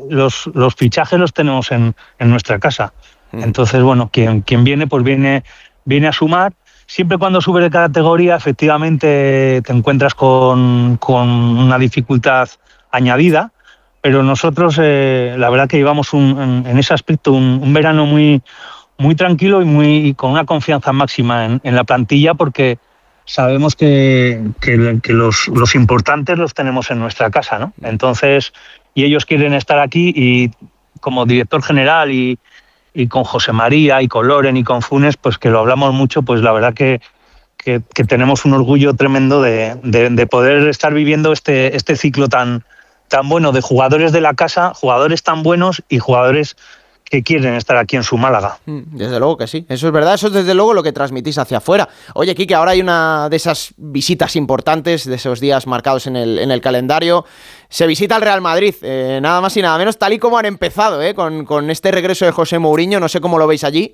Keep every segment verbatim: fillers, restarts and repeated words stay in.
los, los fichajes los tenemos en, en nuestra casa. Entonces, bueno, quien, quien viene, pues viene, viene a sumar. Siempre cuando subes de categoría, efectivamente te encuentras con, con una dificultad añadida, pero nosotros, eh, la verdad que llevamos un, en, en ese aspecto un, un verano muy, muy tranquilo y muy con una confianza máxima en, en la plantilla, porque sabemos que, que, que los, los importantes los tenemos en nuestra casa, ¿no? Entonces, y ellos quieren estar aquí, y como director general y, y con José María y con Loren y con Funes, pues que lo hablamos mucho, pues la verdad que, que, que tenemos un orgullo tremendo de, de, de poder estar viviendo este, este ciclo tan, tan bueno de jugadores de la casa, jugadores tan buenos y jugadores que quieren estar aquí en su Málaga. Desde luego que sí, eso es verdad, eso es desde luego lo que transmitís hacia afuera. Oye, Quique, ahora hay una de esas visitas importantes, de esos días marcados en el, en el calendario. Se visita al Real Madrid, eh, nada más y nada menos, tal y como han empezado, eh, con, con este regreso de José Mourinho. No sé cómo lo veis allí.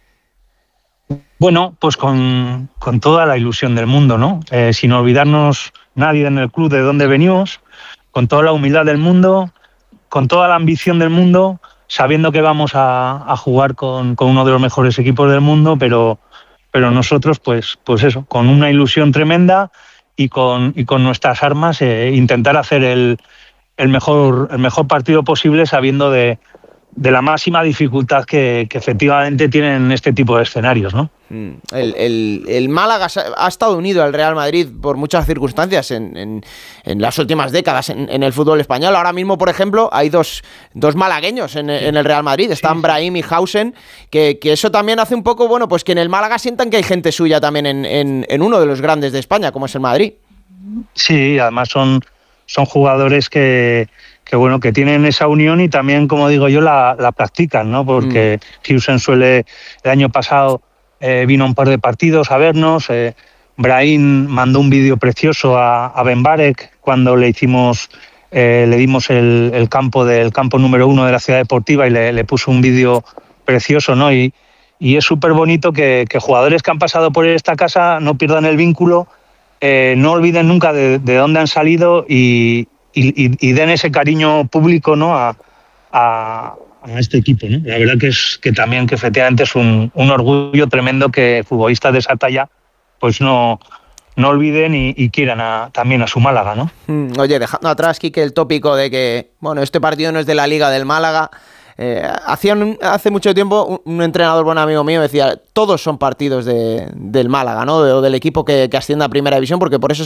Bueno, pues con, con toda la ilusión del mundo, ¿no? Eh, sin olvidarnos nadie en el club de dónde venimos, con toda la humildad del mundo, con toda la ambición del mundo, sabiendo que vamos a, a jugar con, con uno de los mejores equipos del mundo, pero, pero nosotros, pues, pues eso, con una ilusión tremenda y con, y con nuestras armas, eh, intentar hacer el, el, mejor, el mejor partido posible, sabiendo de, de la máxima dificultad que, que efectivamente tienen este tipo de escenarios, ¿no? El, el, el Málaga ha estado unido al Real Madrid por muchas circunstancias en, en, en las últimas décadas en, en el fútbol español. Ahora mismo, por ejemplo, hay dos, dos malagueños en, en el Real Madrid. Están sí. Brahim y Hausen, que, que eso también hace un poco, bueno, pues que en el Málaga sientan que hay gente suya también en, en, en uno de los grandes de España, como es el Madrid. Sí, además son, son jugadores que... que bueno, que tienen esa unión y también, como digo yo, la, la practican, ¿no? Porque mm. Hausen suele, el año pasado eh, vino un par de partidos a vernos, eh, Brahim mandó un vídeo precioso a, a Benbarek cuando le hicimos, eh, le dimos el, el campo del campo número uno de la Ciudad Deportiva, y le, le puso un vídeo precioso, ¿no? Y, y es súper bonito que, que jugadores que han pasado por esta casa no pierdan el vínculo, eh, no olviden nunca de, de dónde han salido y Y, y, y den ese cariño público, ¿no? a, a, a este equipo, ¿no? La verdad que es que también que efectivamente es un, un orgullo tremendo que futbolistas de esa talla pues no, no olviden y, y quieran a, también a su Málaga, ¿no? Oye, dejando atrás, Quique, el tópico de que bueno, este partido no es de la Liga del Málaga. Eh, hacían, hace mucho tiempo un, un entrenador, buen amigo mío, decía: todos son partidos de, del Málaga, ¿no? O de, del equipo que, que asciende a Primera División, porque por eso